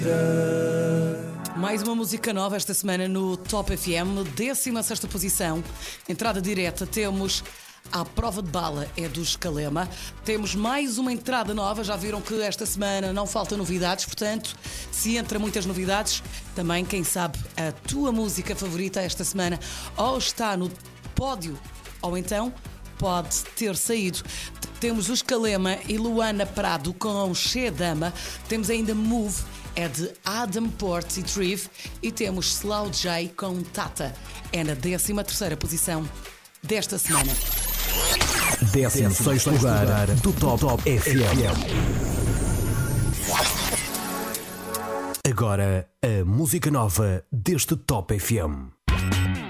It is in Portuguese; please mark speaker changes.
Speaker 1: Mais uma música nova esta semana no Top FM, 16ª posição. Entrada direta, temos À Prova de Bala, é dos Calema. Temos mais uma entrada nova, já viram que esta semana não falta novidades, portanto, se entra muitas novidades, também, quem sabe, a tua música favorita esta semana ou está no pódio, ou então pode ter saído. Temos os Calema e Luana Prado com Che Dama. Temos ainda Move, é de Adam Port e Triv. E temos Slow J com Tata. É na 13ª posição desta semana.
Speaker 2: 16º lugar do Top FM. Agora, a música nova deste Top FM.